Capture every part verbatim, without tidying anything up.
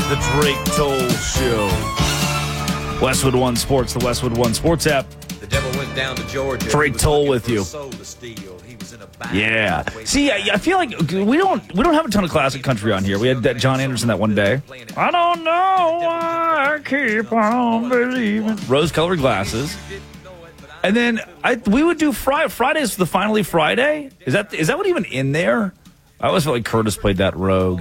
is the Drake Toll Show. Westwood One Sports, the Westwood One Sports app. The devil went down to Georgia. Drake Toll with you. Yeah. See, I, I feel like we don't we don't have a ton of classic country on here. We had that John Anderson that one day. I don't know why I keep on believing. Rose-colored glasses. And then I we would do Friday. Fridays the Finally Friday. Is that is that what even in there? I always felt like Curtis played that rogue.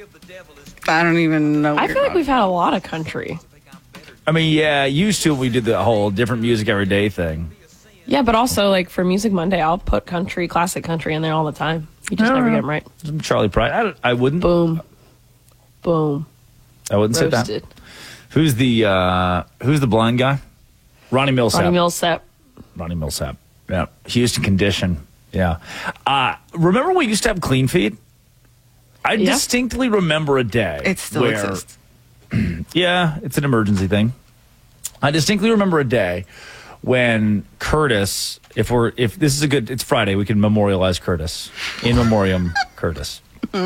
I don't even know. I feel like we've had a lot of country. I mean, yeah, used to we did the whole different music every day thing. Yeah, but also like for Music Monday, I'll put country, classic country in there all the time. You just never get them right. Charlie Pride. I, I wouldn't. Boom. Boom. I wouldn't Roasted. say that. Who's the uh, Who's the blind guy? Ronnie Millsap. Ronnie Millsap. Ronnie Millsap. Yeah. Houston Condition. Yeah. Uh, remember we used to have Clean Feed? I Yeah. distinctly remember a day. It still where, exists. Yeah, it's an emergency thing. I distinctly remember a day when Curtis, if we're if this is a good, it's Friday, we can memorialize Curtis. In memoriam Curtis.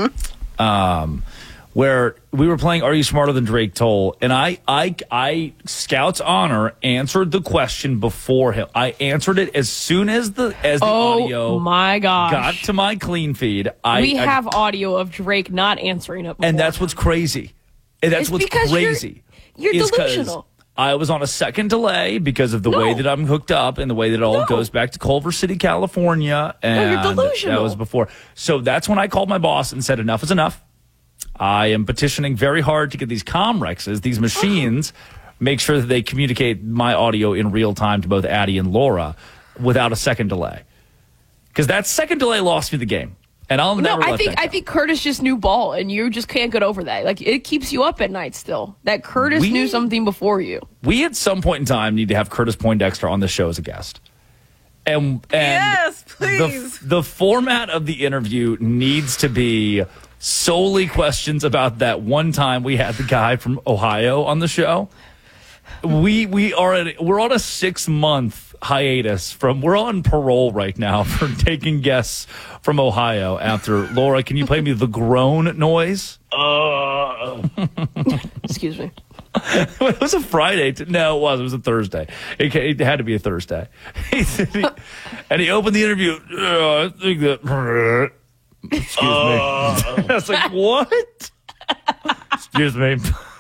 Um, where we were playing Are You Smarter Than Drake Toll? And I, I, I, Scout's Honor answered the question before him. I answered it as soon as the as the Oh audio my gosh. got to my clean feed. I, we I- have audio of Drake not answering it before. and that's what's crazy. And that's It's what's because you're- crazy. you're is 'cause delusional. I was on a second delay because of the No. way that I'm hooked up and the way that it all No. goes back to Culver City, California. And you're delusional. that was before. So that's when I called my boss and said, enough is enough. I am petitioning very hard to get these Comrexes, these machines, make sure that they communicate my audio in real time to both Addie and Laura without a second delay. Because that second delay lost me the game. And I'll No, never I let think that I go. think Curtis just knew ball, and you just can't get over that. Like it keeps you up at night still. That Curtis We- knew something before you. We at some point in time need to have Curtis Poindexter on the show as a guest. And, and Yes, please. The, the format of the interview needs to be solely questions about that one time we had the guy from Ohio on the show. We we are at, we're on a six month hiatus from we're on parole right now for taking guests from Ohio. After Laura, can you play me the groan noise? Uh. Excuse me. It was a Friday. T- no, it was. It was a Thursday. It, ca- it had to be a Thursday. He said he- and he opened the interview. Uh, I think that. Excuse me. I was like, what? Excuse me.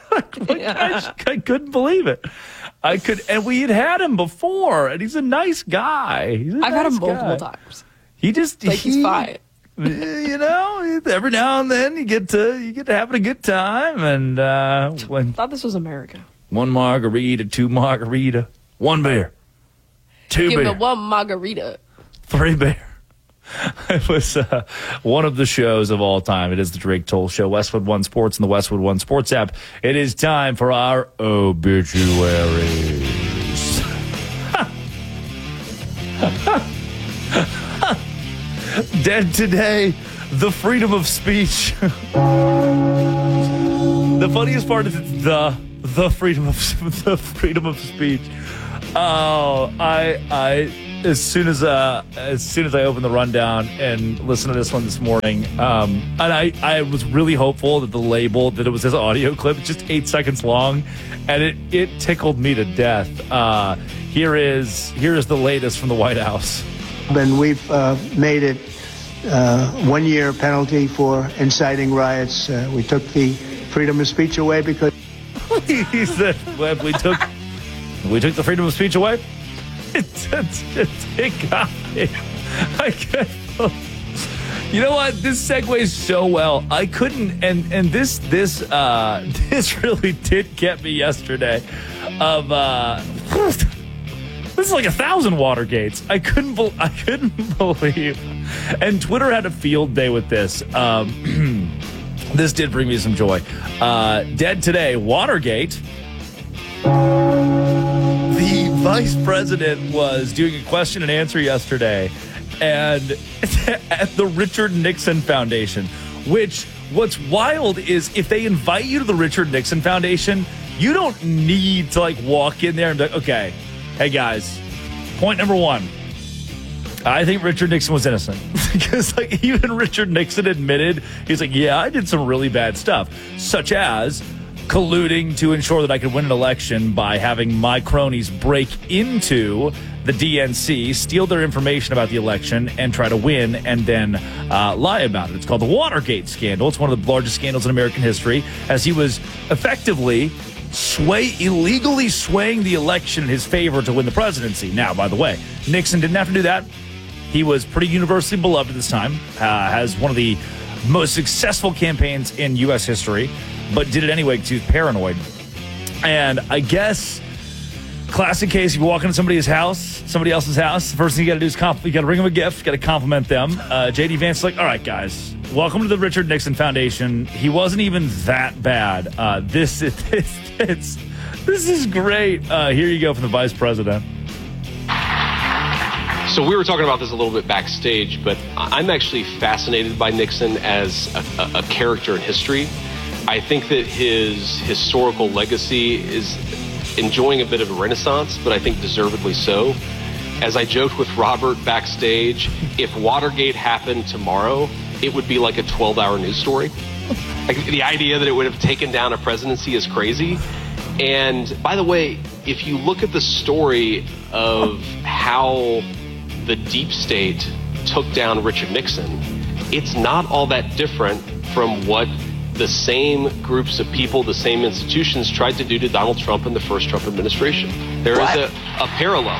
I, I couldn't believe it. I could, and we had had him before, and he's a nice guy. He's a I've had him nice multiple guy. times. He just Like he, he's fine. You know, every now and then you get to you get to having a good time, and uh, when I thought this was America. one margarita, two margarita, one beer, two Give me beer, one margarita. three beer. It was uh, one of the shows of all time. It is the Drake Toll Show, Westwood One Sports and the Westwood One Sports app. It is time for our obituaries. Dead today, the freedom of speech. The funniest part is it's the the freedom of the freedom of speech. Oh, I I as soon as uh as soon as I opened the rundown and listened to this one this morning, um, and I I was really hopeful that the label that it was his audio clip, just eight seconds long, and it it tickled me to death. Uh, here is here is the latest from the White House. And we've uh, made it uh, one-year penalty for inciting riots. Uh, we took the freedom of speech away because He said, well, we took we took the freedom of speech away. It, it, it, it got me. I can't. You know what? This segues so well. I couldn't, and and this this uh, this really did get me yesterday. Of uh, this is like a thousand Watergates. I couldn't. Be, I couldn't believe. And Twitter had a field day with this. Um, this did bring me some joy. Uh, dead today, Watergate. The vice president was doing a question and answer yesterday, and at the Richard Nixon Foundation, which what's wild is if they invite you to the Richard Nixon Foundation, you don't need to like walk in there and be like, okay, hey guys, point number one, I think Richard Nixon was innocent. Because like even Richard Nixon admitted, he's like, yeah, I did some really bad stuff, such as colluding to ensure that I could win an election by having my cronies break into the D N C, steal their information about the election, and try to win and then uh, lie about it. It's called the Watergate scandal. It's one of the largest scandals in American history, as he was effectively sway illegally swaying the election in his favor to win the presidency. Now, by the way, Nixon didn't have to do that. He was pretty universally beloved at this time, uh, has one of the most successful campaigns in U S history, but did it anyway because he was paranoid. And I guess, classic case, you walk into somebody's house, somebody else's house, the first thing you got to do is comp- you got to bring them a gift, got to compliment them. Uh, J D Vance is like, all right, guys, welcome to the Richard Nixon Foundation. He wasn't even that bad. Uh, this, is, this, it's, this is great. Uh, here you go from the vice president. So we were talking about this a little bit backstage, but I'm actually fascinated by Nixon as a, a, a character in history. I think that his historical legacy is enjoying a bit of a renaissance, but I think deservedly so. As I joked with Robert backstage, if Watergate happened tomorrow, it would be like a twelve-hour news story. Like, the idea that it would have taken down a presidency is crazy. And by the way, if you look at the story of how the deep state took down Richard Nixon, it's not all that different from what the same groups of people, the same institutions tried to do to Donald Trump in the first Trump administration. There what? is a, a parallel.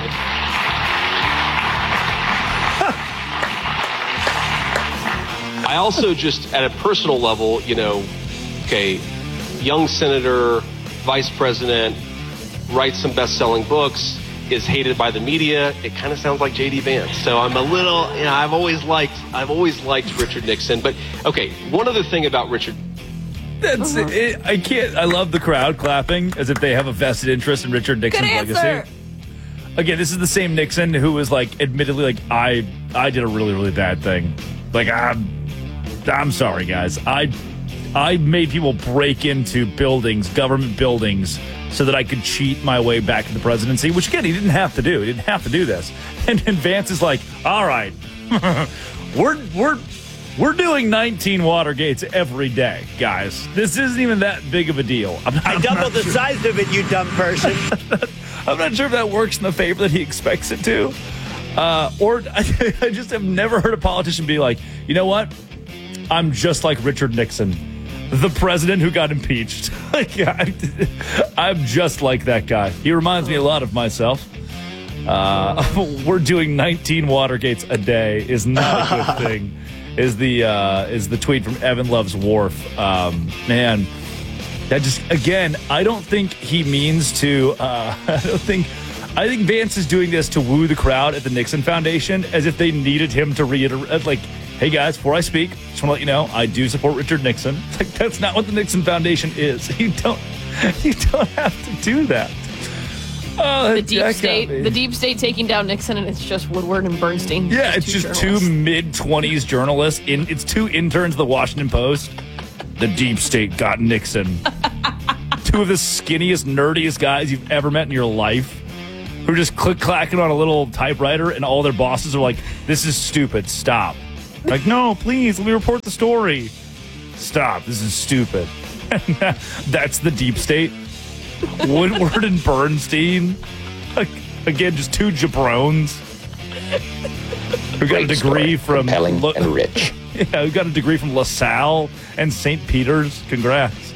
I also just, at a personal level, you know, okay, young senator, vice president, writes some best-selling books, is hated by the media. It kind of sounds like J D Vance. So I'm a little, you know, I've always liked, I've always liked Richard Nixon. But okay, one other thing about Richard. That's uh-huh. it. I can't. I love the crowd clapping as if they have a vested interest in Richard Nixon's legacy. Again, this is the same Nixon who was like, admittedly, like I, I did a really, really bad thing. Like I'm, I'm sorry, guys. I, I made people break into buildings, government buildings, so that I could cheat my way back to the presidency, which, again, he didn't have to do. He didn't have to do this. And, and Vance is like, all right, we're we're we're doing nineteen Watergates every day, guys. This isn't even that big of a deal. I'm not, I doubled the sure. size of it, you dumb person. I'm not sure if that works in the favor that he expects it to. Uh, or I, I just have never heard a politician be like, you know what? I'm just like Richard Nixon, the president who got impeached. Like, I, I'm just like that guy. He reminds me a lot of myself. Uh, we're doing nineteen Watergates a day is not a good thing. Is the uh, is the tweet from Evan Loves Wharf. Um, man, that just, again, I don't think he means to. Uh, I don't think. I think Vance is doing this to woo the crowd at the Nixon Foundation, as if they needed him to reiterate, like, hey guys, before I speak, just want to let you know I do support Richard Nixon. It's like, that's not what the Nixon Foundation is. You don't, you don't have to do that. Oh, the deep state, the deep state taking down Nixon, and it's just Woodward and Bernstein. Yeah, it's just two mid twenties journalists. In it's two interns of the Washington Post. The deep state got Nixon. Two of the skinniest, nerdiest guys you've ever met in your life, who are just click clacking on a little typewriter, and all their bosses are like, "This is stupid. Stop." Like, no, please, let me report the story. Stop. This is stupid. That's the deep state. Woodward and Bernstein. Like, again, just two jabrones who got Great a degree story. from compelling La- and rich. Yeah, who got a degree from LaSalle and Saint Peter's. Congrats.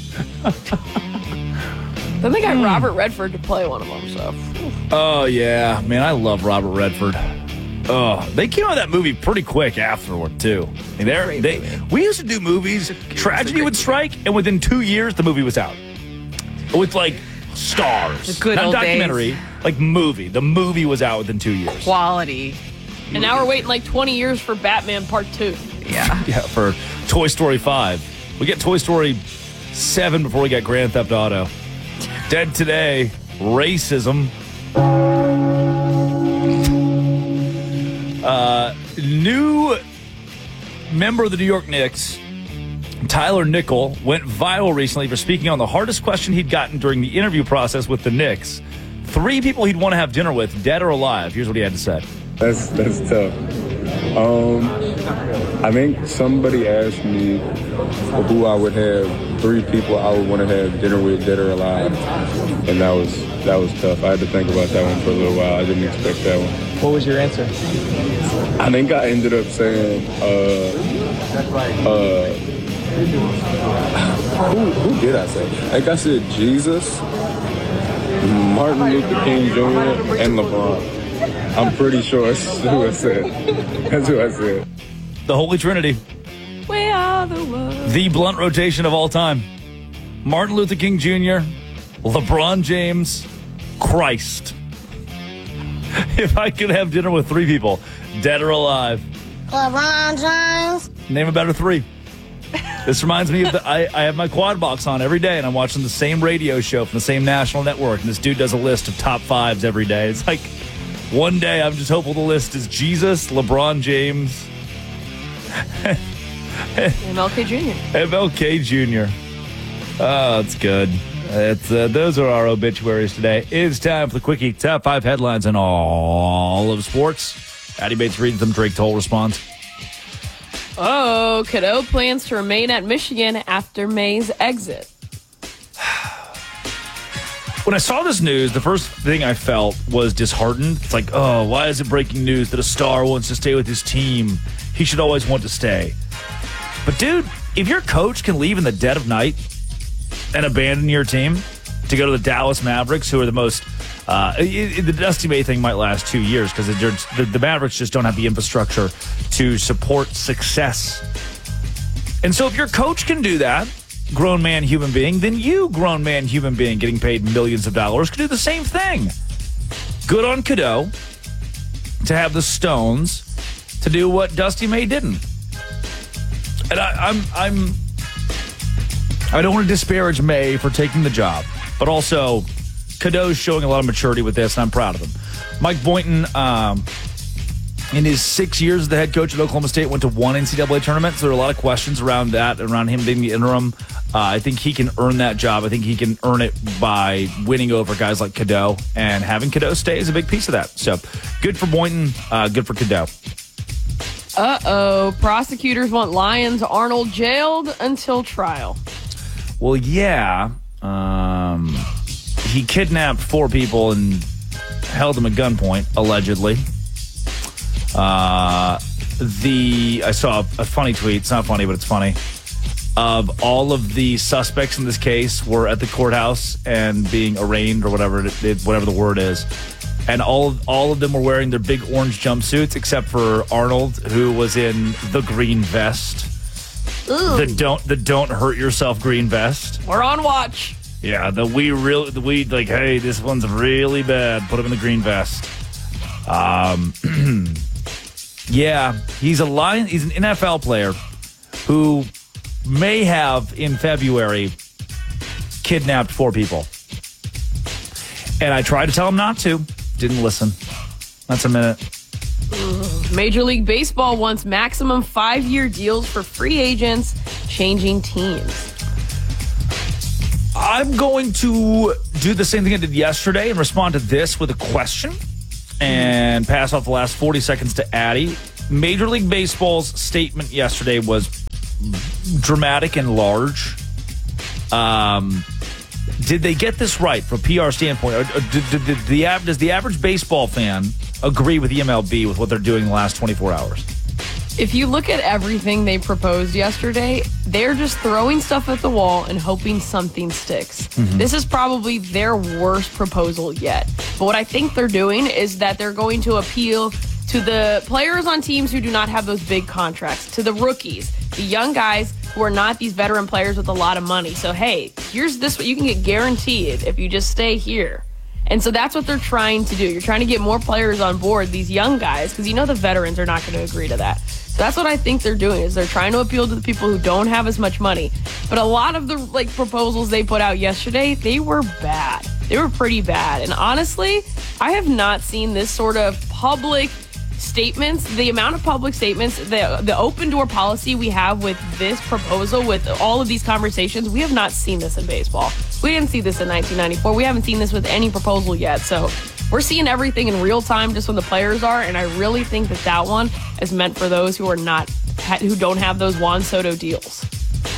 Then they got mm. Robert Redford to play one of them. So. Oh yeah, man, I love Robert Redford. Oh, they came out with that movie pretty quick afterward too. I mean, they we used to do movies. Tragedy would strike, and within two years, the movie was out with like stars. The good Not old documentary, days. Like movie. The movie was out within two years. Quality. And now we're waiting like twenty years for Batman Part Two. Yeah. Yeah, for Toy Story Five. We get Toy Story Seven before we get Grand Theft Auto. Dead Today, racism. Uh, new member of the New York Knicks, Tyler Nickel, went viral recently for speaking on the hardest question he'd gotten during the interview process with the Knicks. Three people he'd want to have dinner with, dead or alive. Here's what he had to say. That's that's tough. Um, I think somebody asked me who I would have three people I would want to have dinner with, dead or alive, and that was that was tough. I had to think about that one for a little while. I didn't expect that one. What was your answer? I think I ended up saying, uh, uh, who, who did I say? I think I said Jesus, Martin Luther King Junior, and LeBron. I'm pretty sure that's who I said. That's who I said. The Holy Trinity. We are the world. The blunt rotation of all time. Martin Luther King Junior, LeBron James, Christ. If I could have dinner with three people, dead or alive. LeBron James. Name a better three. This reminds me of the, I, I have my quad box on every day, and I'm watching the same radio show from the same national network, and this dude does a list of top fives every day. It's like, one day I'm just hopeful the list is Jesus, LeBron James, M L K Junior M L K Junior Oh, it's good. It's, uh, those are our obituaries today. It's time for the Quickie Top five headlines in all of sports. Addie Bates reads them. Drake Toll responds. Oh, Cadeau plans to remain at Michigan after May's exit. When I saw this news, the first thing I felt was disheartened. It's like, oh, why is it breaking news that a star wants to stay with his team? He should always want to stay. But, dude, if your coach can leave in the dead of night and abandon your team to go to the Dallas Mavericks, who are the most uh, – the Dusty May thing might last two years because the, the Mavericks just don't have the infrastructure to support success. And so if your coach can do that, grown man human being, then you, grown man human being getting paid millions of dollars, could do the same thing. Good on Cadeau to have the stones to do what Dusty May didn't. And I, I'm, I'm, I don't want to disparage May for taking the job, but also Cadeau's showing a lot of maturity with this, and I'm proud of him. Mike Boynton, um, in his six years as the head coach at Oklahoma State, went to one N C double A tournament, so there are a lot of questions around that, around him being the interim. Uh, I think he can earn that job. I think he can earn it by winning over guys like Cadeau, and having Cadeau stay is a big piece of that. So good for Boynton, uh, good for Cadeau. Uh-oh. Prosecutors want Lyons Arnold jailed until trial. Well, yeah. Um, he kidnapped four people and held them at gunpoint, allegedly. Uh, the I saw a funny tweet. It's not funny, but it's funny. Of all of the suspects in this case were at the courthouse and being arraigned or whatever it, it, whatever the word is. And all, all of them were wearing their big orange jumpsuits except for Arnold, who was in the green vest. Ooh. The don't the don't hurt yourself green vest. We're on watch. Yeah, the we really the we like, hey, this one's really bad. Put him in the green vest. Um, yeah, he's a lion. He's an N F L player who may have in February kidnapped four people, and I tried to tell him not to. Didn't listen. That's a minute. Major League Baseball wants maximum five-year deals for free agents changing teams. I'm going to do the same thing I did yesterday and respond to this with a question and pass off the last forty seconds to Addie. Major League Baseball's statement yesterday was dramatic and large. Um, did they get this right from a P R standpoint? Or, or did, did, did the, does the average baseball fan agree with the M L B with what they're doing in the last twenty-four hours? If you look at everything they proposed yesterday, they're just throwing stuff at the wall and hoping something sticks. Mm-hmm. This is probably their worst proposal yet. But what I think they're doing is that they're going to appeal to the players on teams who do not have those big contracts, to the rookies, the young guys who are not these veteran players with a lot of money. So, hey, here's this what you can get guaranteed if you just stay here. And so that's what they're trying to do. You're trying to get more players on board, these young guys, because you know the veterans are not going to agree to that. So that's what I think they're doing, is they're trying to appeal to the people who don't have as much money. But a lot of the like proposals they put out yesterday, they were bad. They were pretty bad. And honestly, I have not seen this sort of public statements, the amount of public statements, the the open door policy we have with this proposal, with all of these conversations, we have not seen this in baseball. We didn't see this in nineteen ninety-four. We haven't seen this with any proposal yet. So we're seeing everything in real time just when the players are, and I really think that that one is meant for those who are not, who don't have those Juan Soto deals.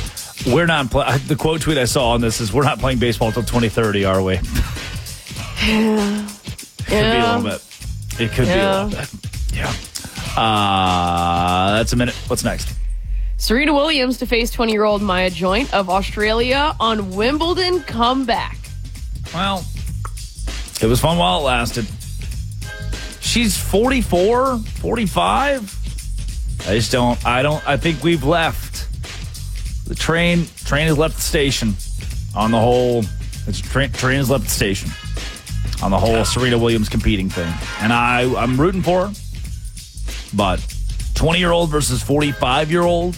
We're not playing. The quote tweet I saw on this is, "We're not playing baseball until twenty thirty, are we?" Yeah. It could be a little bit. It could Yeah. be a little bit. Yeah. Uh, that's a minute. What's next? Serena Williams to face twenty-year-old Maya Joint of Australia on Wimbledon comeback. Well, it was fun while it lasted. She's forty-four, forty-five. I just don't, I don't, I think we've left. The train, train has left the station on the whole, it's train, train has left the station on the whole Serena Williams competing thing. And I, I'm rooting for her. But twenty-year-old versus forty-five-year-old,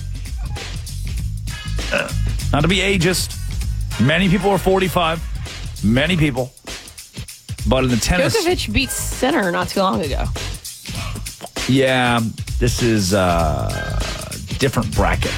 uh, not to be ageist, many people are forty-five. Many people. But in the tennis... Djokovic beat Sinner not too long ago. Yeah, this is a different bracket.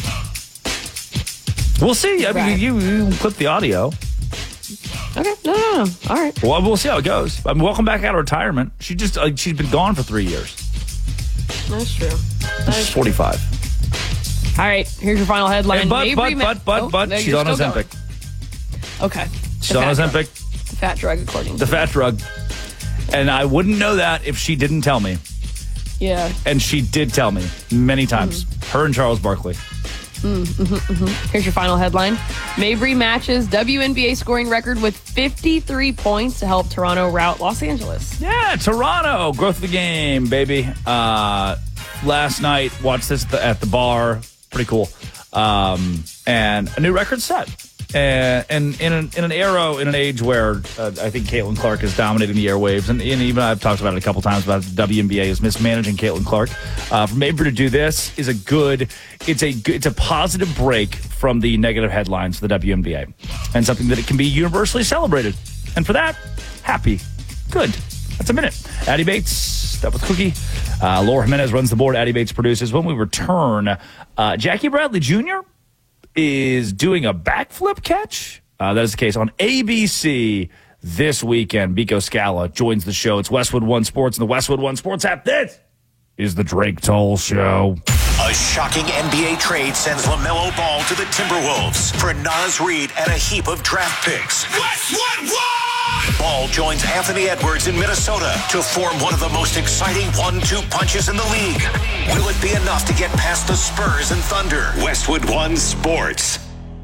We'll see. I mean, Right. you, you clip the audio. Okay, no, no, no. All right. Well, we'll see how it goes. I mean, welcome back out of retirement. She just like she's been gone for three years. That's true. That She's is true. forty-five. All right, here's your final headline. And but, Mabry but, Ma- but, but, Oh, but, no, she's you're on still Ozempic. going. Okay. She's The on fat drug. Ozempic. The fat drug, according to The fat drug. And I wouldn't know that if she didn't tell me. Yeah. And she did tell me many times. Mm. Her and Charles Barkley. Mm, mm-hmm, mm-hmm. Here's your final headline. Mabry matches W N B A scoring record with fifty-three points to help Toronto rout Los Angeles. Yeah, Toronto. Growth of the game, baby. Uh, last night, watched this at the, at the bar. Pretty cool. Um, and a new record set. And, and in an in an era, in an age where uh, I think Caitlin Clark is dominating the airwaves, and, and even I've talked about it a couple times about the W N B A is mismanaging Caitlin Clark. Uh, for Mabry to do this is a good, it's a good, it's a positive break from the negative headlines for the W N B A, and something that it can be universally celebrated. And for that, happy, good. That's a minute. Addie Bates, that was Cookie. Uh, Laura Jimenez runs the board. Addie Bates produces. When we return, uh, Jackie Bradley Junior is doing a backflip catch. Uh, that is the case on A B C this weekend. Biko Scala joins the show. It's Westwood One Sports and the Westwood One Sports app. This is the Drake Toll Show. A shocking N B A trade sends LaMelo Ball to the Timberwolves for Naz Reid and a heap of draft picks. Westwood One! Ball joins Anthony Edwards in Minnesota to form one of the most exciting one two punches in the league. Will it be enough to get past the Spurs and Thunder? Westwood One Sports.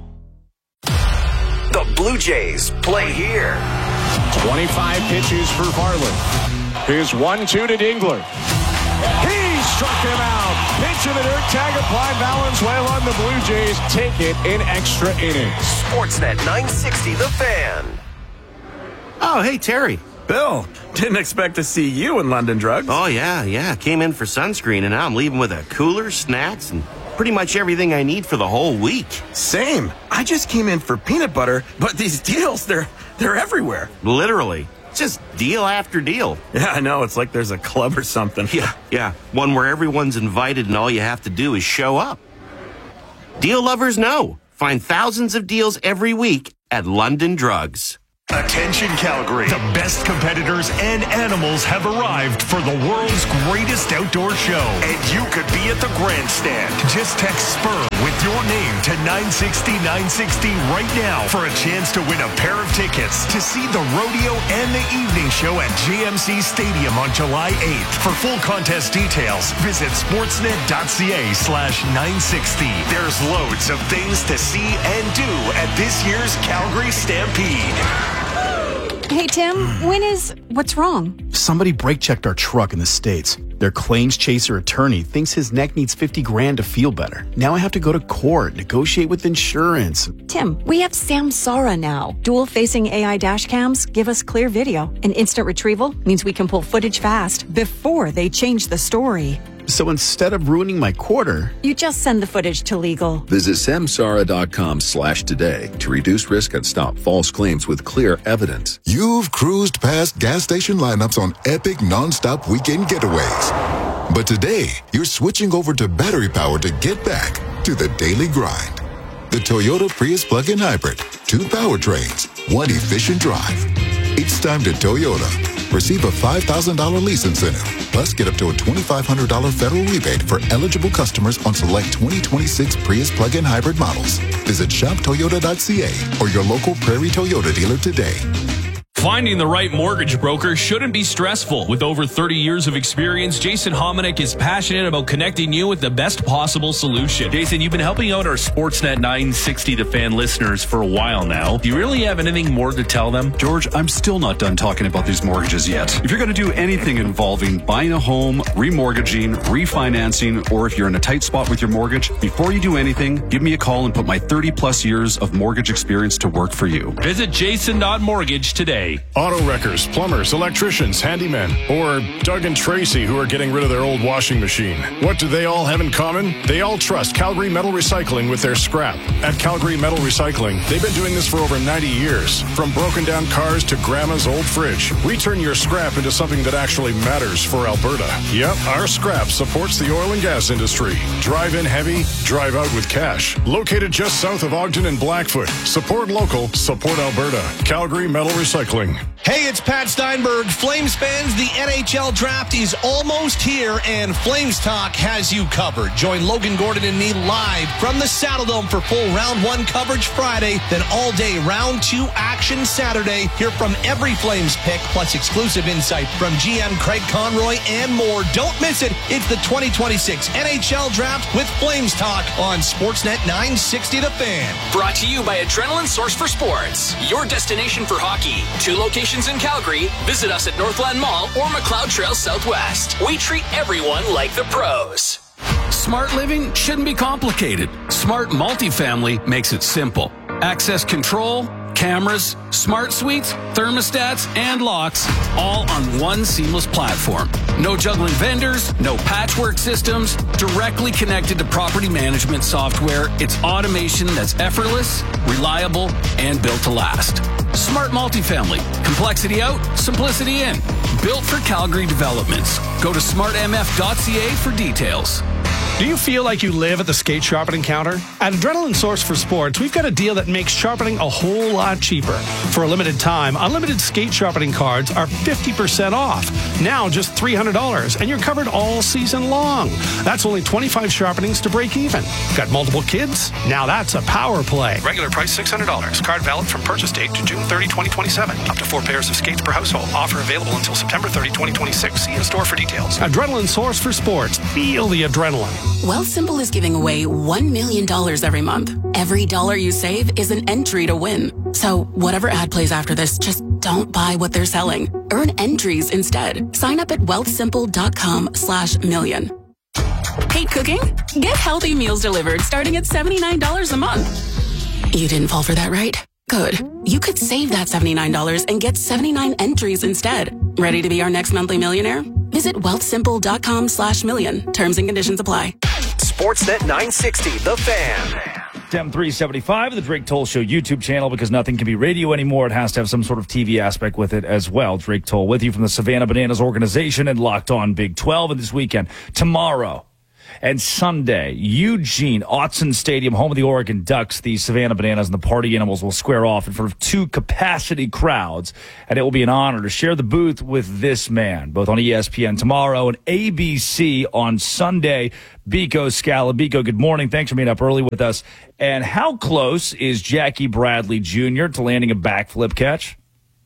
The Blue Jays play here. twenty-five pitches for Varland. Here's one two to Dingler. He struck him out. Pitch in the dirt, tag applied. Valenzuela and the Blue Jays take it in extra innings. Sportsnet nine sixty, The Fan. Oh, hey, Terry. Bill, didn't expect to see you in London Drugs. Oh, yeah, yeah. Came in for sunscreen, and now I'm leaving with a cooler, snacks, and pretty much everything I need for the whole week. Same. I just came in for peanut butter, but these deals, they're they're everywhere. Literally. Just deal after deal. Yeah, I know. It's like there's a club or something. Yeah, yeah. One where everyone's invited and all you have to do is show up. Deal lovers know. Find thousands of deals every week at London Drugs. Attention Calgary, the best competitors and animals have arrived for the world's greatest outdoor show, and you could be at the grandstand. Just text SPUR with your name to nine sixty nine sixty right now for a chance to win a pair of tickets to see the rodeo and the evening show at G M C Stadium on July eighth. For full contest details, visit sportsnet.ca slash 960. There's loads of things to see and do at this year's Calgary Stampede. Hey, Tim, when is... What's wrong? Somebody brake-checked our truck in the States. Their claims chaser attorney thinks his neck needs fifty grand to feel better. Now I have to go to court, negotiate with insurance. Tim, we have Samsara now. Dual-facing A I dash cams give us clear video. And instant retrieval means we can pull footage fast before they change the story. So instead of ruining my quarter... You just send the footage to legal. Visit samsara.com slash today to reduce risk and stop false claims with clear evidence. You've cruised past gas station lineups on epic non-stop weekend getaways. But today, you're switching over to battery power to get back to the daily grind. The Toyota Prius plug-in hybrid. Two powertrains, one efficient drive. It's time to Toyota. Receive a five thousand dollars lease incentive. Plus, get up to a twenty-five hundred dollars federal rebate for eligible customers on select twenty twenty-six Prius plug-in hybrid models. Visit shop toyota dot c a or your local Prairie Toyota dealer today. Finding the right mortgage broker shouldn't be stressful. With over thirty years of experience, Jason Hominick is passionate about connecting you with the best possible solution. Jason, you've been helping out our Sportsnet nine sixty The Fan listeners for a while now. Do you really have anything more to tell them? George, I'm still not done talking about these mortgages yet. If you're going to do anything involving buying a home, remortgaging, refinancing, or if you're in a tight spot with your mortgage, before you do anything, give me a call and put my thirty plus years of mortgage experience to work for you. Visit jason dot mortgage today. Auto wreckers, plumbers, electricians, handymen, or Doug and Tracy who are getting rid of their old washing machine. What do they all have in common? They all trust Calgary Metal Recycling with their scrap. At Calgary Metal Recycling, they've been doing this for over ninety years. From broken down cars to grandma's old fridge, we turn your scrap into something that actually matters for Alberta. Yep, our scrap supports the oil and gas industry. Drive in heavy, drive out with cash. Located just south of Ogden and Blackfoot. Support local, support Alberta. Calgary Metal Recycling. Hey, it's Pat Steinberg. Flames fans, the N H L draft is almost here, and Flames Talk has you covered. Join Logan Gordon and me live from the Saddledome for full round one coverage Friday, then all day round two action Saturday. Hear from every Flames pick, plus exclusive insight from G M Craig Conroy and more. Don't miss it. It's the twenty twenty-six N H L draft with Flames Talk on Sportsnet nine sixty The Fan. Brought to you by Adrenaline Source for Sports, your destination for hockey. Two locations in Calgary. Visit us at Northland Mall or McLeod Trail Southwest. We treat everyone like the pros. Smart living shouldn't be complicated. Smart Multifamily makes it simple. Access control, cameras, smart suites, thermostats, and locks, all on one seamless platform. No juggling vendors, no patchwork systems, directly connected to property management software. It's automation that's effortless, reliable, and built to last. Smart Multifamily. Complexity out, simplicity in. Built for Calgary developments. Go to smart m f dot c a for details. Do you feel like you live at the skate sharpening counter? At Adrenaline Source for Sports, we've got a deal that makes sharpening a whole lot cheaper. For a limited time, unlimited skate sharpening cards are fifty percent off. Now just three hundred dollars, and you're covered all season long. That's only twenty-five sharpenings to break even. Got multiple kids? Now that's a power play. Regular price six hundred dollars. Card valid from purchase date to June thirtieth, twenty twenty-seven. Up to four pairs of skates per household. Offer available until September thirtieth, twenty twenty-six. See in store for details. Adrenaline Source for Sports. Feel the adrenaline. Wealthsimple is giving away one million dollars every month. Every dollar you save is an entry to win. So whatever ad plays after this, just don't buy what they're selling. Earn entries instead. Sign up at wealthsimple.com slash million. Hate cooking? Get healthy meals delivered starting at seventy-nine dollars a month. You didn't fall for that, right? Good. You could save that seventy-nine dollars and get seventy-nine entries instead. Ready to be our next monthly millionaire? Visit wealthsimple.com slash million. Terms and conditions apply. Sportsnet nine sixty, The Fan. S M three seventy-five, the Drake Toll Show YouTube channel, because nothing can be radio anymore. It has to have some sort of T V aspect with it as well. Drake Toll with you from the Savannah Bananas organization and Locked On Big twelve. And this weekend, tomorrow and Sunday, Eugene, Autzen Stadium, home of the Oregon Ducks, the Savannah Bananas and the Party Animals will square off in front of two capacity crowds. And it will be an honor to share the booth with this man, both on E S P N tomorrow and A B C on Sunday. Biko Scala. Biko, good morning. Thanks for being up early with us. And how close is Jackie Bradley Junior to landing a backflip catch?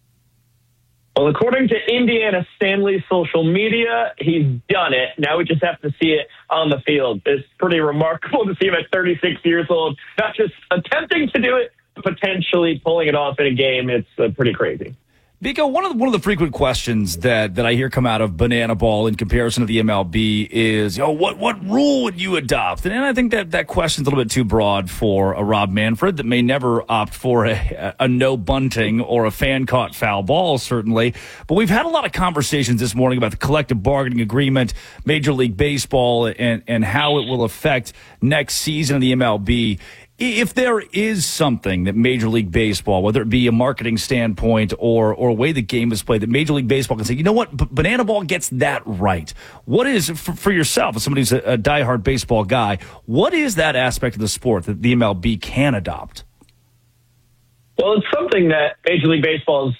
Well, according to Indiana Stanley's social media, he's done it. Now we just have to see it on the field. It's pretty remarkable to see him at thirty-six years old, not just attempting to do it, but potentially pulling it off in a game. It's uh, pretty crazy. Biko, one of the, one of the frequent questions that, that I hear come out of Banana Ball in comparison to the M L B is, oh, what what rule would you adopt? And I think that that question's a little bit too broad for a Rob Manfred that may never opt for a, a no bunting or a fan caught foul ball, certainly. But we've had a lot of conversations this morning about the collective bargaining agreement, Major League Baseball, and, and how it will affect next season of the M L B. If there is something that Major League Baseball, whether it be a marketing standpoint or or a way the game is played, that Major League Baseball can say, you know what, B- Banana Ball gets that right. What is, for, for yourself, as somebody who's a, a diehard baseball guy, what is that aspect of the sport that the M L B can adopt? Well, it's something that Major League Baseball has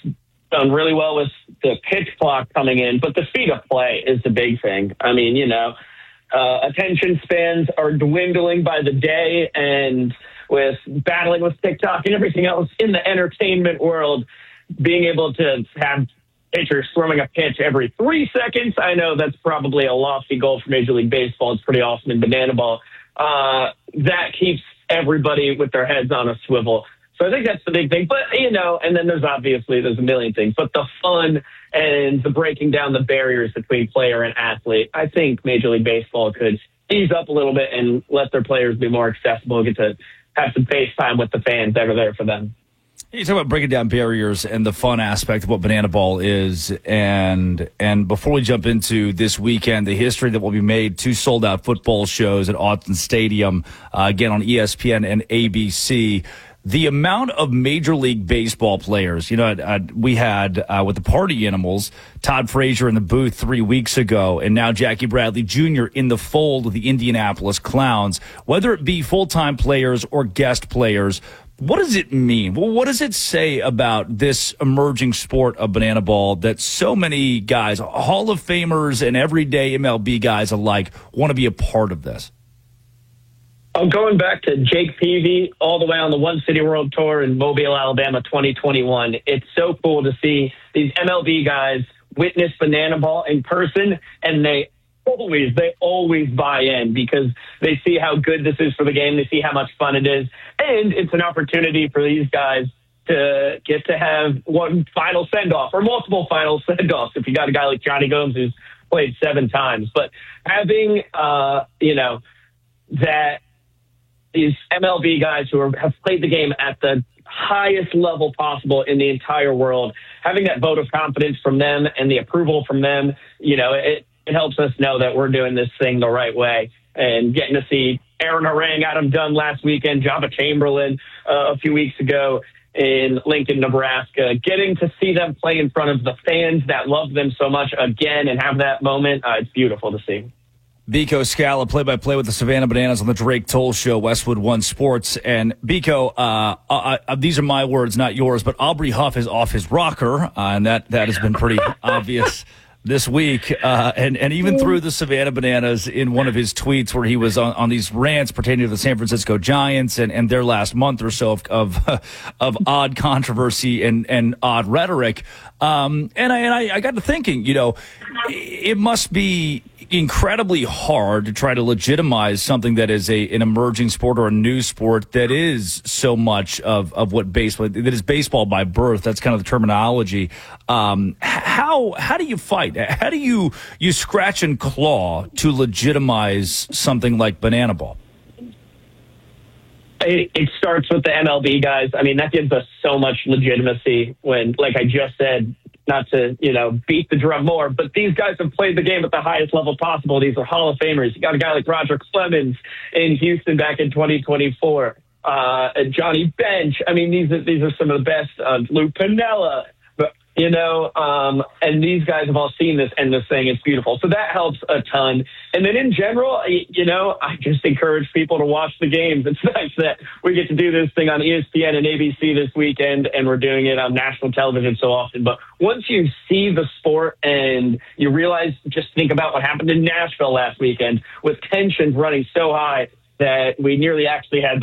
done really well with the pitch clock coming in, but the speed of play is the big thing. I mean, you know, uh, attention spans are dwindling by the day, and with battling with TikTok and everything else in the entertainment world, being able to have pitchers throwing a pitch every three seconds, I know that's probably a lofty goal for Major League Baseball. It's pretty awesome in banana ball. Uh, that keeps everybody with their heads on a swivel. So I think that's the big thing. But, you know, and then there's obviously, there's a million things. But the fun and the breaking down the barriers between player and athlete, I think Major League Baseball could ease up a little bit and let their players be more accessible, get to have some face time with the fans that are there for them. You talk about breaking down barriers and the fun aspect of what banana ball is. And and before we jump into this weekend, the history that will be made, two sold-out football shows at Autzen Stadium, uh, again on E S P N and A B C. The amount of Major League Baseball players, you know, uh, we had uh, with the Party Animals, Todd Frazier in the booth three weeks ago, and now Jackie Bradley Junior in the fold of the Indianapolis Clowns. Whether it be full-time players or guest players, what does it mean? Well, what does it say about this emerging sport of banana ball that so many guys, Hall of Famers and everyday M L B guys alike, want to be a part of this? I'm going back to Jake Peavy all the way on the One City World Tour in Mobile, Alabama, twenty twenty-one. It's so cool to see these M L B guys witness banana ball in person, and they always, they always buy in because they see how good this is for the game. They see how much fun it is. And it's an opportunity for these guys to get to have one final send-off or multiple final send-offs if you got a guy like Johnny Gomes who's played seven times. But having, uh, you know, that these M L B guys who are, have played the game at the highest level possible in the entire world, having that vote of confidence from them and the approval from them, you know, it, it helps us know that we're doing this thing the right way. And getting to see Aaron Harang, Adam Dunn last weekend, Jabba Chamberlain uh, a few weeks ago in Lincoln, Nebraska, getting to see them play in front of the fans that love them so much again and have that moment, uh, it's beautiful to see. Biko Scala, play-by-play with the Savannah Bananas on the Drake Toll Show, Westwood One Sports. And Biko, uh, uh, uh, these are my words, not yours, but Aubrey Huff is off his rocker, uh, and that, that has been pretty obvious this week. Uh, and, and even through the Savannah Bananas in one of his tweets where he was on, on these rants pertaining to the San Francisco Giants and, and their last month or so of of, of odd controversy and, and odd rhetoric. Um, and I, and I, I got to thinking, you know, it must be incredibly hard to try to legitimize something that is a an emerging sport or a new sport that is so much of, of what baseball, that is baseball by birth. That's kind of the terminology. Um, how how do you fight? How do you you scratch and claw to legitimize something like banana ball? It, it starts with the M L B guys. I mean, that gives us so much legitimacy when, like I just said, not to, you know, beat the drum more, but these guys have played the game at the highest level possible. These are Hall of Famers. You got a guy like Roger Clemens in Houston back in twenty twenty-four, uh, and Johnny Bench. I mean, these are, these are some of the best, uh, Lou Piniella, but, you know, um, and these guys have all seen this and this thing. It's beautiful. So that helps a ton. And then in general, you know, I just encourage people to watch the games. It's nice that we get to do this thing on E S P N and A B C this weekend, and we're doing it on national television so often. But once you see the sport and you realize, just think about what happened in Nashville last weekend with tensions running so high that we nearly actually had